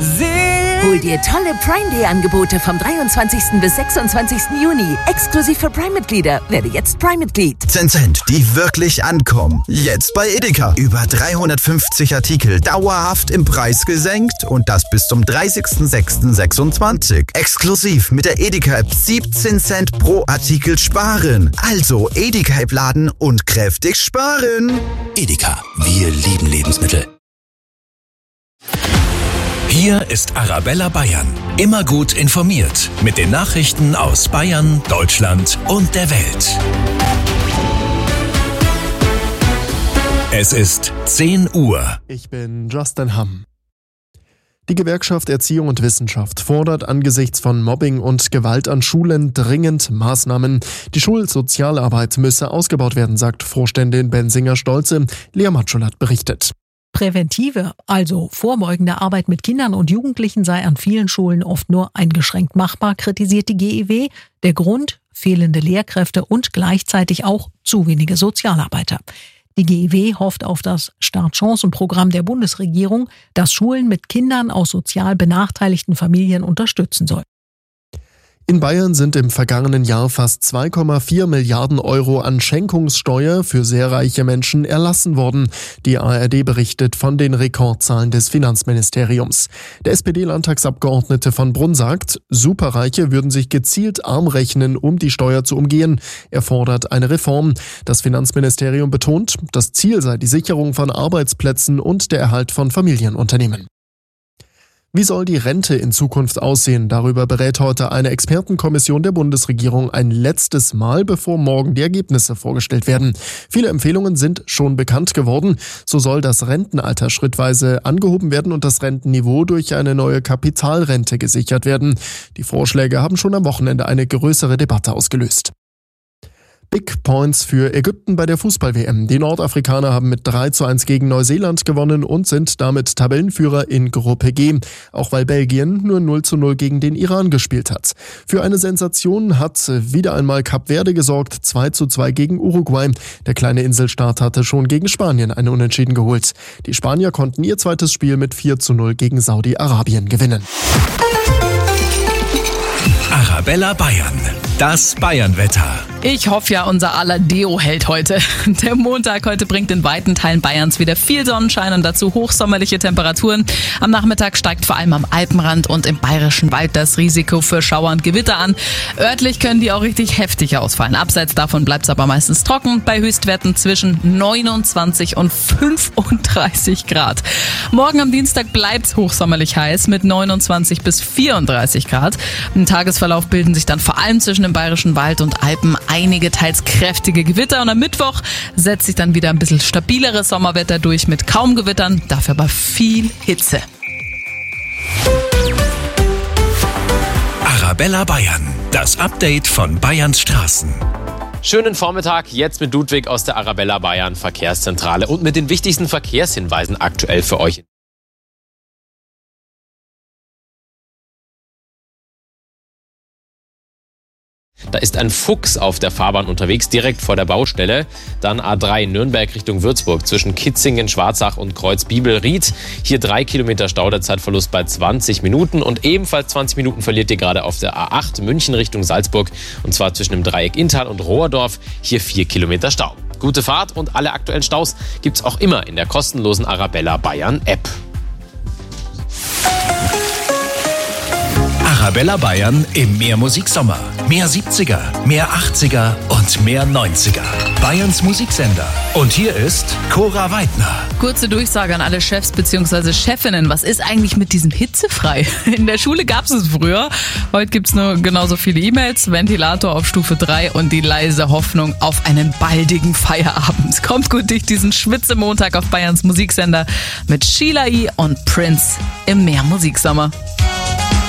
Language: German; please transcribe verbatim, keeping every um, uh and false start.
Hol dir tolle Prime Day Angebote vom dreiundzwanzigsten bis sechsundzwanzigsten Juni. Exklusiv für Prime-Mitglieder. Werde jetzt Prime-Mitglied. zehn Cent, die wirklich ankommen. Jetzt bei Edeka. Über dreihundertfünfzig Artikel dauerhaft im Preis gesenkt und das bis zum dreißigsten sechsten sechsundzwanzig. Exklusiv mit der Edeka-App siebzehn Cent pro Artikel sparen. Also Edeka-App laden und kräftig sparen. Edeka, wir lieben Lebensmittel. Hier ist Arabella Bayern. Immer gut informiert mit den Nachrichten aus Bayern, Deutschland und der Welt. Es ist zehn Uhr. Ich bin Justin Hamm. Die Gewerkschaft Erziehung und Wissenschaft fordert angesichts von Mobbing und Gewalt an Schulen dringend Maßnahmen. Die Schulsozialarbeit müsse ausgebaut werden, sagt Vorständin Bensinger-Stolze. Lea Matschulat berichtet. Präventive, also vorbeugende Arbeit mit Kindern und Jugendlichen sei an vielen Schulen oft nur eingeschränkt machbar, kritisiert die G E W. Der Grund? Fehlende Lehrkräfte und gleichzeitig auch zu wenige Sozialarbeiter. Die G E W hofft auf das Startchancenprogramm der Bundesregierung, das Schulen mit Kindern aus sozial benachteiligten Familien unterstützen soll. In Bayern sind im vergangenen Jahr fast zwei Komma vier Milliarden Euro an Schenkungssteuer für sehr reiche Menschen erlassen worden. Die A R D berichtet von den Rekordzahlen des Finanzministeriums. Der S P D-Landtagsabgeordnete von Brunn sagt, Superreiche würden sich gezielt arm rechnen, um die Steuer zu umgehen. Er fordert eine Reform. Das Finanzministerium betont, das Ziel sei die Sicherung von Arbeitsplätzen und der Erhalt von Familienunternehmen. Wie soll die Rente in Zukunft aussehen? Darüber berät heute eine Expertenkommission der Bundesregierung ein letztes Mal, bevor morgen die Ergebnisse vorgestellt werden. Viele Empfehlungen sind schon bekannt geworden. So soll das Rentenalter schrittweise angehoben werden und das Rentenniveau durch eine neue Kapitalrente gesichert werden. Die Vorschläge haben schon am Wochenende eine größere Debatte ausgelöst. Big Points für Ägypten bei der Fußball-W M. Die Nordafrikaner haben mit drei zu eins gegen Neuseeland gewonnen und sind damit Tabellenführer in Gruppe G. Auch weil Belgien nur null zu null gegen den Iran gespielt hat. Für eine Sensation hat wieder einmal Kap Verde gesorgt, zwei zu zwei gegen Uruguay. Der kleine Inselstaat hatte schon gegen Spanien einen Unentschieden geholt. Die Spanier konnten ihr zweites Spiel mit vier zu null gegen Saudi-Arabien gewinnen. Arabella Bayern, das Bayernwetter. Ich hoffe ja, unser aller Deo hält heute. Der Montag heute bringt in weiten Teilen Bayerns wieder viel Sonnenschein und dazu hochsommerliche Temperaturen. Am Nachmittag steigt vor allem am Alpenrand und im Bayerischen Wald das Risiko für Schauer und Gewitter an. Örtlich können die auch richtig heftig ausfallen. Abseits davon bleibt es aber meistens trocken, bei Höchstwerten zwischen neunundzwanzig und fünfunddreißig Grad. Morgen am Dienstag bleibt es hochsommerlich heiß mit neunundzwanzig bis vierunddreißig Grad. Im Tagesverlauf bilden sich dann vor allem zwischen dem Bayerischen Wald und Alpen einige teils kräftige Gewitter und am Mittwoch setzt sich dann wieder ein bisschen stabileres Sommerwetter durch mit kaum Gewittern, dafür aber viel Hitze. Arabella Bayern, das Update von Bayerns Straßen. Schönen Vormittag, jetzt mit Ludwig aus der Arabella Bayern Verkehrszentrale und mit den wichtigsten Verkehrshinweisen aktuell für euch. Da ist ein Fuchs auf der Fahrbahn unterwegs, direkt vor der Baustelle. Dann A drei Nürnberg Richtung Würzburg zwischen Kitzingen, Schwarzach und Kreuz-Bibel-Ried. Hier drei Kilometer Stau, der Zeitverlust bei zwanzig Minuten. Und ebenfalls zwanzig Minuten verliert ihr gerade auf der A acht München Richtung Salzburg. Und zwar zwischen dem Dreieck Inntal und Rohrdorf. Hier vier Kilometer Stau. Gute Fahrt und alle aktuellen Staus gibt's auch immer in der kostenlosen Arabella Bayern App. Arabella Bayern im Mehrmusiksommer. Mehr siebziger, mehr achtziger und mehr neunziger. Bayerns Musiksender. Und hier ist Cora Weidner. Kurze Durchsage an alle Chefs bzw. Chefinnen. Was ist eigentlich mit diesem Hitzefrei? In der Schule gab es es früher. Heute gibt es nur genauso viele E-Mails, Ventilator auf Stufe drei und die leise Hoffnung auf einen baldigen Feierabend. Kommt gut durch diesen Schwitzemontag auf Bayerns Musiksender mit Sheila E. und Prince im Mehrmusiksommer.